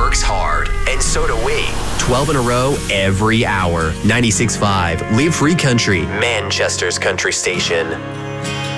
works hard, and so do we. 12 in a row every hour. 96.5, Live Free Country, Manchester's country station.